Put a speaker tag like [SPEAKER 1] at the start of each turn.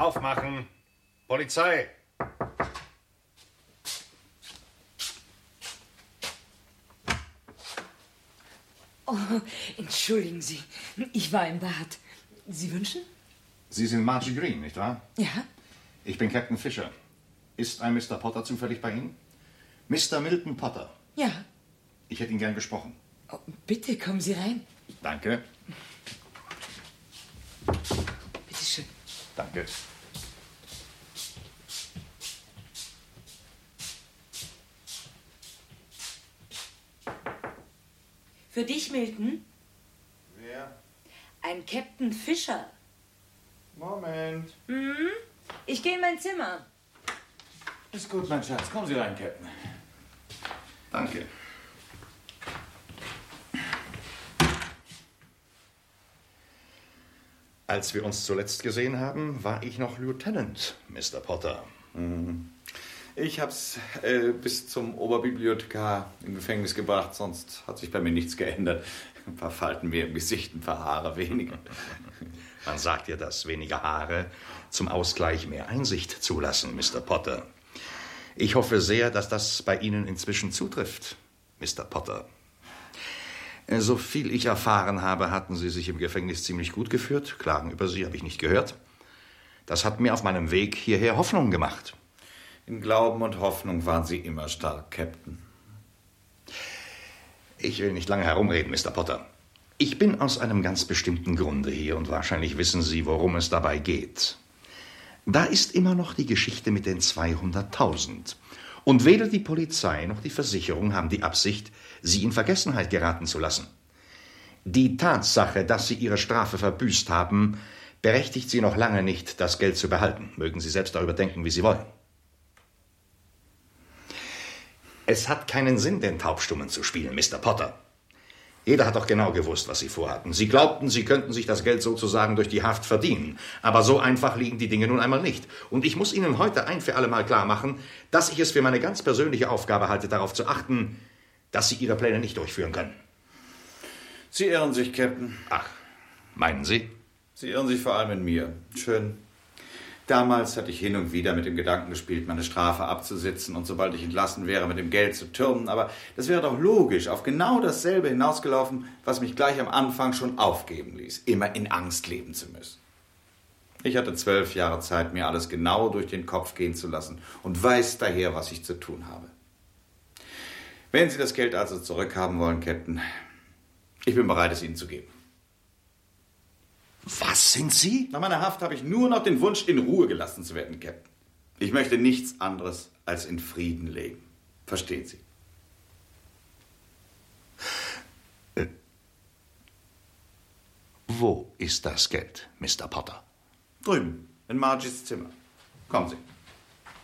[SPEAKER 1] Aufmachen. Polizei.
[SPEAKER 2] Oh, entschuldigen Sie, ich war im Bad. Sie wünschen?
[SPEAKER 1] Sie sind Margie Green, nicht wahr?
[SPEAKER 2] Ja.
[SPEAKER 1] Ich bin Captain Fisher. Ist ein Mr. Potter zufällig bei Ihnen? Mr. Milton Potter.
[SPEAKER 2] Ja.
[SPEAKER 1] Ich hätte ihn gern gesprochen.
[SPEAKER 2] Oh, bitte, kommen Sie rein.
[SPEAKER 1] Danke.
[SPEAKER 2] Bitte schön.
[SPEAKER 1] Danke.
[SPEAKER 2] Für dich, Milton?
[SPEAKER 3] Wer?
[SPEAKER 2] Ein Captain Fisher.
[SPEAKER 3] Moment.
[SPEAKER 2] Ich gehe in mein Zimmer.
[SPEAKER 3] Ist gut, mein Schatz. Kommen Sie rein, Captain.
[SPEAKER 1] Danke. Als wir uns zuletzt gesehen haben, war ich noch Lieutenant, Mr. Potter.
[SPEAKER 3] Ich hab's bis zum Oberbibliothekar im Gefängnis gebracht, sonst hat sich bei mir nichts geändert. Ein paar Falten mehr im Gesicht, ein paar Haare weniger.
[SPEAKER 1] Man sagt ja, dass weniger Haare zum Ausgleich mehr Einsicht zulassen, Mr. Potter. Ich hoffe sehr, dass das bei Ihnen inzwischen zutrifft, Mr. Potter. So viel ich erfahren habe, hatten Sie sich im Gefängnis ziemlich gut geführt. Klagen über Sie habe ich nicht gehört. Das hat mir auf meinem Weg hierher Hoffnung gemacht.
[SPEAKER 3] In Glauben und Hoffnung waren Sie immer stark, Captain.
[SPEAKER 1] Ich will nicht lange herumreden, Mr. Potter. Ich bin aus einem ganz bestimmten Grunde hier und wahrscheinlich wissen Sie, worum es dabei geht. Da ist immer noch die Geschichte mit den 200.000. Und weder die Polizei noch die Versicherung haben die Absicht, Sie in Vergessenheit geraten zu lassen. Die Tatsache, dass Sie Ihre Strafe verbüßt haben, berechtigt Sie noch lange nicht, das Geld zu behalten. Mögen Sie selbst darüber denken, wie Sie wollen. Es hat keinen Sinn, den Taubstummen zu spielen, Mr. Potter. Jeder hat doch genau gewusst, was Sie vorhatten. Sie glaubten, Sie könnten sich das Geld sozusagen durch die Haft verdienen. Aber so einfach liegen die Dinge nun einmal nicht. Und ich muss Ihnen heute ein für alle Mal klar machen, dass ich es für meine ganz persönliche Aufgabe halte, darauf zu achten, dass Sie Ihre Pläne nicht durchführen können.
[SPEAKER 3] Sie irren sich, Captain.
[SPEAKER 1] Ach, meinen Sie?
[SPEAKER 3] Sie irren sich vor allem in mir. Schön. Damals hatte ich hin und wieder mit dem Gedanken gespielt, meine Strafe abzusitzen und sobald ich entlassen wäre, mit dem Geld zu türmen. Aber das wäre doch logisch auf genau dasselbe hinausgelaufen, was mich gleich am Anfang schon aufgeben ließ, immer in Angst leben zu müssen. Ich hatte 12 Jahre Zeit, mir alles genau durch den Kopf gehen zu lassen und weiß daher, was ich zu tun habe. Wenn Sie das Geld also zurückhaben wollen, Captain, ich bin bereit, es Ihnen zu geben.
[SPEAKER 1] Was sind Sie?
[SPEAKER 3] Nach meiner Haft habe ich nur noch den Wunsch, in Ruhe gelassen zu werden, Captain. Ich möchte nichts anderes als in Frieden leben. Verstehen Sie?
[SPEAKER 1] Wo ist das Geld, Mr. Potter?
[SPEAKER 3] Drüben, in Margies Zimmer. Kommen Sie.